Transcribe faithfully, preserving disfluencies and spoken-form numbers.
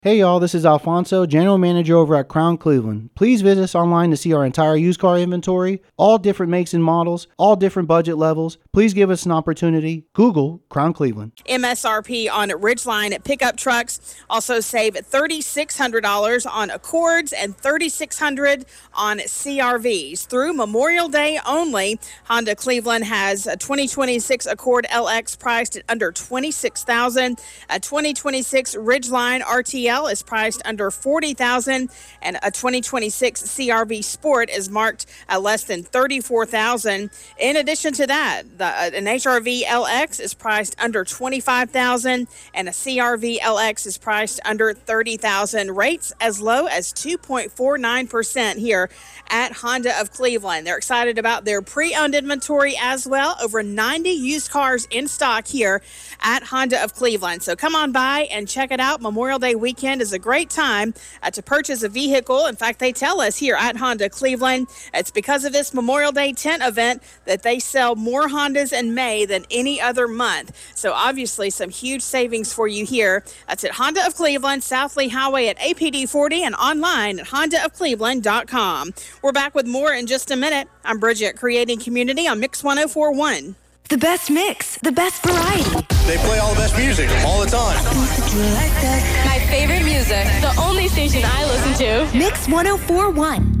Hey y'all, this is Alfonso, General Manager over at Crown Cleveland. Please visit us online to see our entire used car inventory, all different makes and models, all different budget levels. Please give us an opportunity. Google Crown Cleveland. M S R P on Ridgeline pickup trucks. Also save three thousand six hundred dollars on Accords and three thousand six hundred dollars on C R Vs. Through Memorial Day only, Honda Cleveland has a twenty twenty-six Accord L X priced at under twenty-six thousand dollars. A twenty twenty-six Ridgeline R T L is priced under forty thousand dollars, and a twenty twenty-six C R V Sport is marked at less than thirty-four thousand dollars. In addition to that, the, uh, an H R V L X is priced under twenty-five thousand dollars, and a C R V L X is priced under thirty thousand dollars. Rates as low as two point four nine percent here at Honda of Cleveland. They're excited about their pre-owned inventory as well. Over ninety used cars in stock here at Honda of Cleveland. So come on by and check it out. Memorial Day weekend is a great time uh, to purchase a vehicle. In fact, they tell us here at Honda Cleveland, it's because of this Memorial Day tent event that they sell more Hondas in May than any other month. So obviously some huge savings for you here. That's at Honda of Cleveland, South Lee Highway at A P D forty, and online at honda of cleveland dot com. We're back with more in just a minute. I'm Bridget, creating community on Mix one oh four point one. The best mix, the best variety. They play all the best music all the time. My favorite music, the only station I listen to. Mix one oh four point one.